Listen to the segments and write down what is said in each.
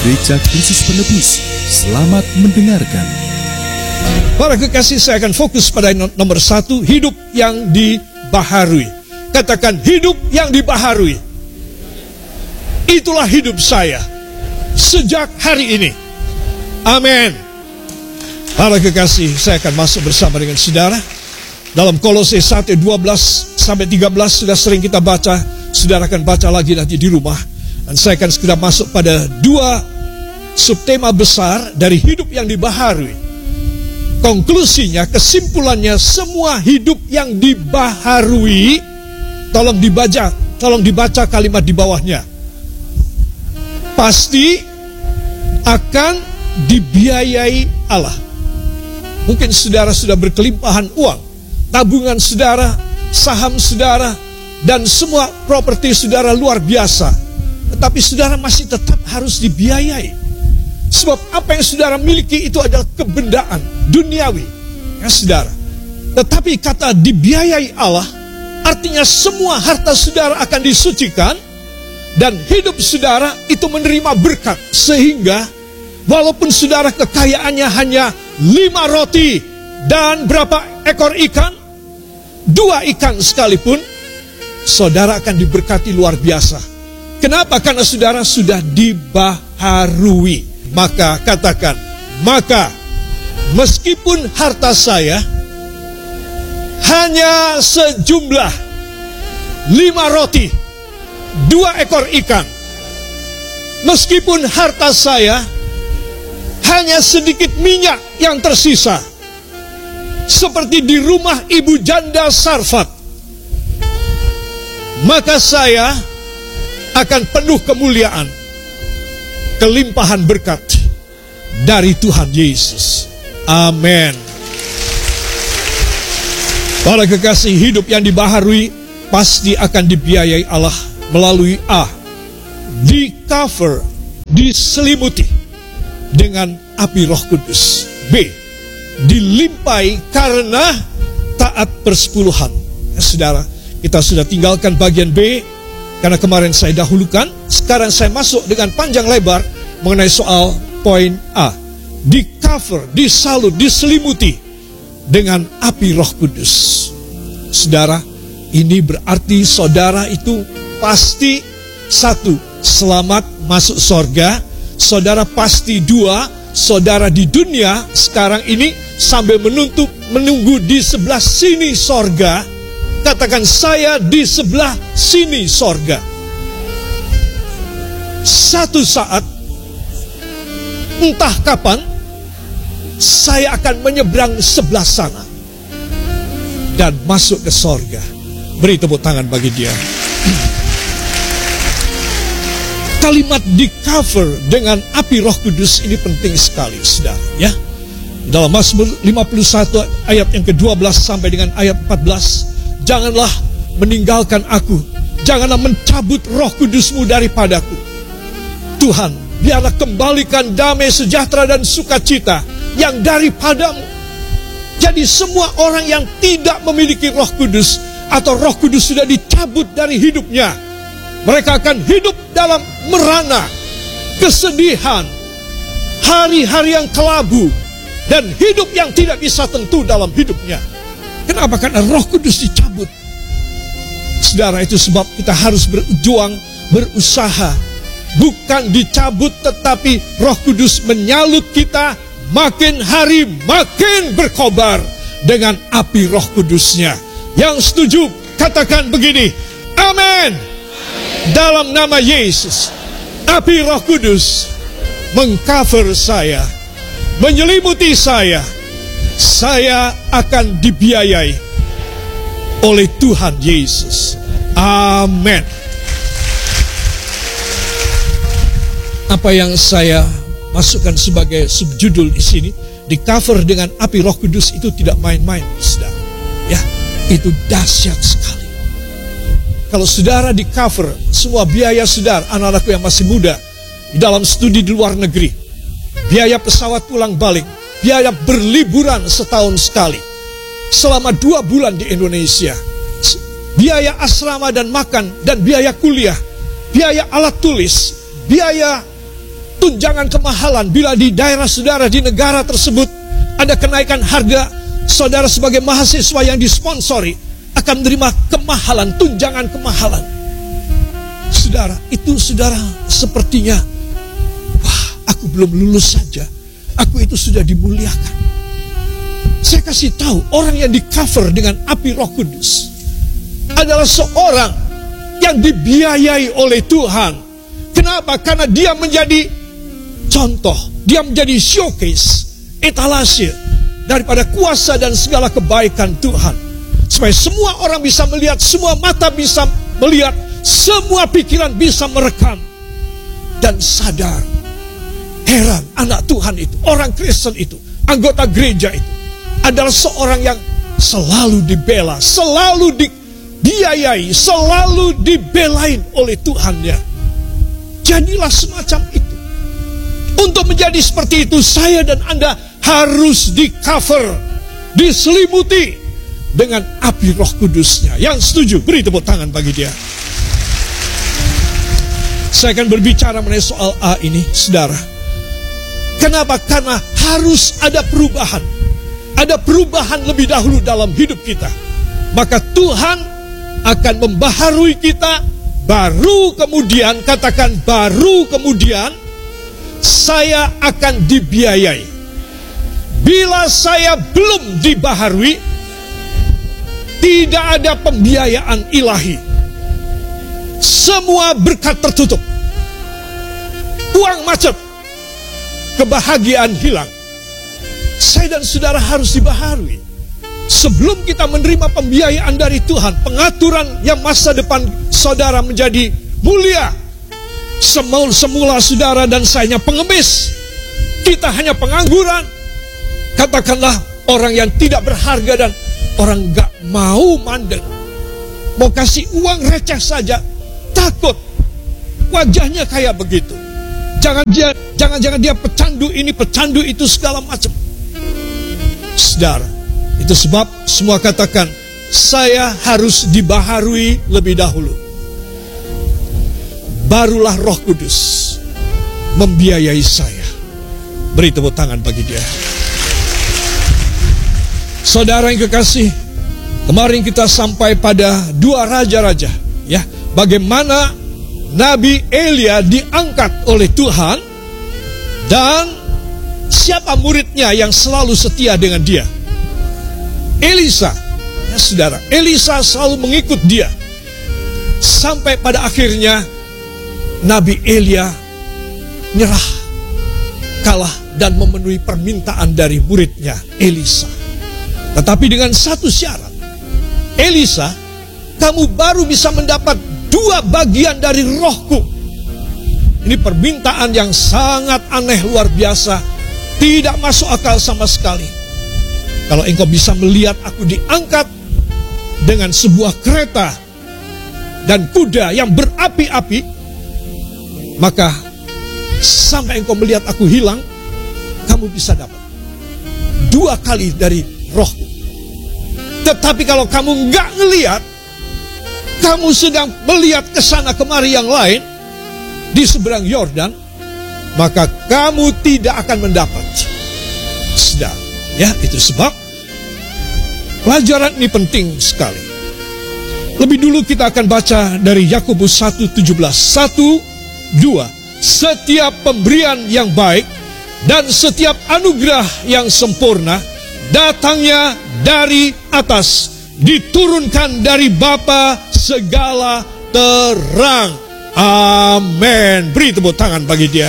Gereja Kristus Penebus. Selamat mendengarkan. Para kekasih, saya akan fokus pada nomor 1, hidup yang dibaharui. Katakan, hidup yang dibaharui. Itulah hidup saya sejak hari ini. Amin. Para kekasih, saya akan masuk bersama dengan saudara dalam Kolose 1:12 sampai 13 sudah sering kita baca. Saudara akan baca lagi nanti di rumah. Dan saya akan segera masuk pada 2 subtema besar dari hidup yang dibaharui. Konklusinya, kesimpulannya, semua hidup yang dibaharui, tolong dibaca kalimat di bawahnya, pasti akan dibiayai Allah. Mungkin saudara sudah berkelimpahan uang, tabungan saudara, saham saudara, dan semua properti saudara luar biasa. Tetapi saudara masih tetap harus dibiayai. Sebab apa yang saudara miliki itu adalah kebendaan duniawi, ya saudara. Tetapi kata dibiayai Allah, artinya semua harta saudara akan disucikan, dan hidup saudara itu menerima berkat. Sehingga walaupun saudara kekayaannya hanya 5 roti dan berapa ekor ikan, 2 ikan sekalipun, saudara akan diberkati luar biasa. Kenapa? Karena saudara sudah dibaharui. Maka katakan, maka meskipun harta saya hanya sejumlah 5 roti, 2 ekor ikan, meskipun harta saya hanya sedikit minyak yang tersisa, seperti di rumah ibu janda Sarfat, maka saya akan penuh kemuliaan, kelimpahan berkat dari Tuhan Yesus. Amin. Para kekasih, hidup yang dibaharui pasti akan dibiayai Allah melalui A, di cover, diselimuti dengan api Roh Kudus. B, dilimpahi karena taat persepuluhan. Ya, saudara, kita sudah tinggalkan bagian B karena kemarin saya dahulukan. Sekarang saya masuk dengan panjang lebar mengenai soal poin A, di cover, disalut, diselimuti dengan api Roh Kudus. Saudara, ini berarti saudara itu pasti 1, selamat masuk sorga. Saudara pasti 2, saudara di dunia sekarang ini sambil menunggu di sebelah sini sorga. Katakan, saya di sebelah sini sorga. Satu saat, entah kapan, saya akan menyeberang sebelah sana dan masuk ke sorga. Beri tepuk tangan bagi dia. Kalimat di cover dengan api Roh Kudus ini penting sekali, saudara, ya. Dalam Mazmur 51 ayat yang ke-12 sampai dengan ayat 14, janganlah meninggalkan aku, janganlah mencabut Roh Kudus-Mu daripadaku. Tuhan, biarlah kembalikan damai, sejahtera, dan sukacita yang daripadamu. Jadi semua orang yang tidak memiliki Roh Kudus, atau Roh Kudus sudah dicabut dari hidupnya, mereka akan hidup dalam merana, kesedihan, hari-hari yang kelabu, dan hidup yang tidak bisa tentu dalam hidupnya. Kenapa? Karena Roh Kudus dicabut. Saudara, itu sebab kita harus berjuang, berusaha. Bukan dicabut, tetapi Roh Kudus menyalut kita, makin hari makin berkobar dengan api Roh Kudusnya. Yang setuju, katakan begini, amin. Dalam nama Yesus, api Roh Kudus mengcover saya, menyelimuti saya. Saya akan dibiayai oleh Tuhan Yesus. Amin. Apa yang saya masukkan sebagai subjudul di sini, di cover dengan api Roh Kudus, itu tidak main-main, saudara. Ya, itu dahsyat sekali. Kalau saudara di cover semua biaya saudara, anak-anakku yang masih muda, di dalam studi di luar negeri, biaya pesawat pulang balik, biaya berliburan setahun sekali, selama 2 bulan di Indonesia, biaya asrama dan makan, dan biaya kuliah, biaya alat tulis, biaya tunjangan kemahalan. Bila di daerah saudara, di negara tersebut ada kenaikan harga, saudara sebagai mahasiswa yang disponsori akan menerima kemahalan, tunjangan kemahalan. Saudara, itu saudara sepertinya, wah, aku belum lulus saja, aku itu sudah dimuliakan. Saya kasih tahu, orang yang di-cover dengan api Roh Kudus adalah seorang yang dibiayai oleh Tuhan. Kenapa? Karena dia menjadi contoh, dia menjadi showcase, etalase daripada kuasa dan segala kebaikan Tuhan. Supaya semua orang bisa melihat, semua mata bisa melihat, semua pikiran bisa merekam dan sadar. Heran, anak Tuhan itu, orang Kristen itu, anggota gereja itu adalah seorang yang selalu dibela, selalu dibiayai, selalu dibelain oleh Tuhannya. Jadilah semacam itu. Untuk menjadi seperti itu, saya dan Anda harus di-cover, diselimuti dengan api Roh Kudusnya. Yang setuju, beri tepuk tangan bagi dia. Saya akan berbicara mengenai soal A ini, saudara. Kenapa? Karena harus ada perubahan. Ada perubahan lebih dahulu dalam hidup kita. Maka Tuhan akan membaharui kita. Baru kemudian, katakan baru kemudian, saya akan dibiayai. Bila saya belum dibaharui, tidak ada pembiayaan ilahi. Semua berkat tertutup. Uang macet. Kebahagiaan hilang. Saya dan saudara harus dibaharui. Sebelum kita menerima pembiayaan dari Tuhan, pengaturan yang masa depan saudara menjadi mulia. Semula saudara dan saya pengemis. Kita hanya pengangguran. Katakanlah orang yang tidak berharga dan orang gak mau mandek. Mau kasih uang receh saja, takut. Wajahnya kayak begitu. Jangan-jangan dia pecandu ini, pecandu itu, segala macam. Saudara, itu sebab semua katakan, saya harus dibaharui lebih dahulu. Barulah Roh Kudus membiayai saya. Beri tepuk tangan bagi dia. Saudara yang kekasih, kemarin kita sampai pada 2 raja-raja, ya. Bagaimana Nabi Elia diangkat oleh Tuhan dan siapa muridnya yang selalu setia dengan dia? Elisa. Ya, saudara, Elisa selalu mengikut dia. Sampai pada akhirnya Nabi Elia nyerah, kalah dan memenuhi permintaan dari muridnya Elisa. Tetapi dengan satu syarat. Elisa, kamu baru bisa mendapat 2 bagian dari rohku. Ini permintaan yang sangat aneh, luar biasa. Tidak masuk akal sama sekali. Kalau engkau bisa melihat aku diangkat dengan sebuah kereta dan kuda yang berapi-api, maka sampai engkau melihat aku hilang, kamu bisa dapat 2 kali dari rohku. Tetapi kalau kamu nggak ngelihat, kamu sedang melihat ke sana kemari yang lain di seberang Yordan, maka kamu tidak akan mendapat. Sedang, ya, itu sebab pelajaran ini penting sekali. Lebih dulu kita akan baca dari Yakobus 1:17. 1, 2. Setiap pemberian yang baik dan setiap anugerah yang sempurna datangnya dari atas, diturunkan dari Bapa segala terang. Amin. Beri tepuk tangan bagi dia.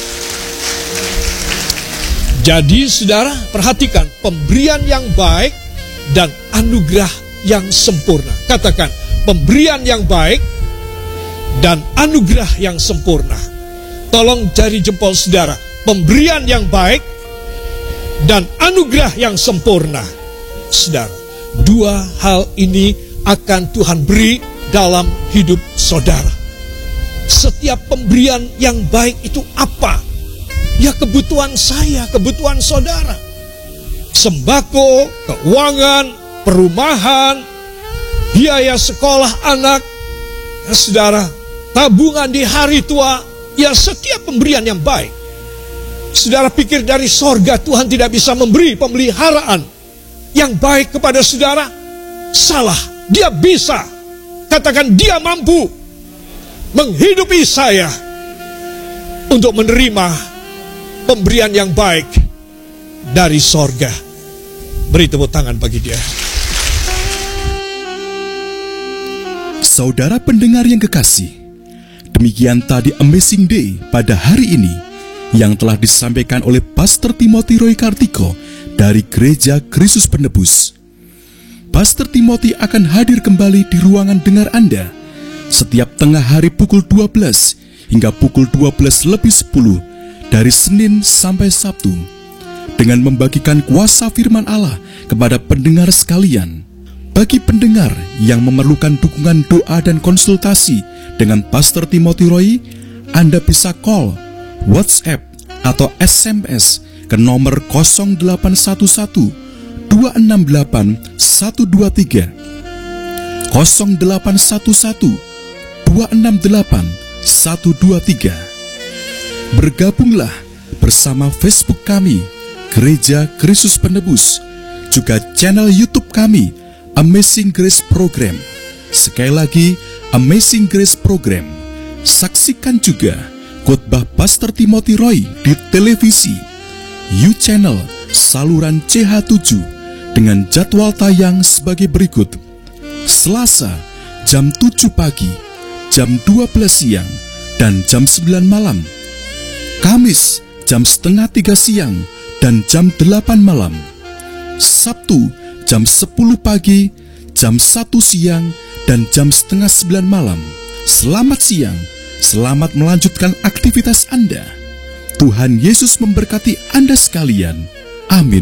Jadi saudara, perhatikan pemberian yang baik dan anugerah yang sempurna. Katakan, pemberian yang baik dan anugerah yang sempurna. Tolong jari jempol saudara. Pemberian yang baik dan anugerah yang sempurna. Saudara, 2 hal ini akan Tuhan beri dalam hidup saudara. Setiap pemberian yang baik itu apa? Ya, kebutuhan saya, kebutuhan saudara. Sembako, keuangan, perumahan, biaya sekolah anak, ya, saudara, tabungan di hari tua. Ya, setiap pemberian yang baik Saudara pikir dari sorga Tuhan tidak bisa memberi pemeliharaan yang baik kepada saudara? Salah. Dia bisa. Katakan, dia mampu menghidupi saya untuk menerima pemberian yang baik dari sorga. Beri tepuk tangan bagi dia. Saudara pendengar yang kekasih, demikian tadi Amazing Day pada hari ini yang telah disampaikan oleh Pastor Timothy Roy Kartiko dari Gereja Kristus Penebus. Pastor Timothy akan hadir kembali di ruangan dengar Anda setiap tengah hari pukul 12 hingga pukul 12:10 dari Senin sampai Sabtu dengan membagikan kuasa firman Allah kepada pendengar sekalian. Bagi pendengar yang memerlukan dukungan doa dan konsultasi dengan Pastor Timothy Roy, Anda bisa call, WhatsApp, atau SMS ke nomor 0811 268 123, 0811 268 123. Bergabunglah bersama Facebook kami, Gereja Kristus Penebus, juga channel YouTube kami, Amazing Grace Program. Sekali lagi, Amazing Grace Program. Saksikan juga khotbah Pastor Timothy Roy di televisi, U-Channel, saluran CH7 dengan jadwal tayang sebagai berikut. Selasa, jam 7 pagi, jam 12 siang, dan jam 9 malam. Kamis, jam setengah 3 siang, dan jam 8 malam. Sabtu, jam 10 pagi, jam 1 siang, dan jam setengah 9 malam. Selamat siang, selamat melanjutkan aktivitas Anda. Tuhan Yesus memberkati Anda sekalian. Amin.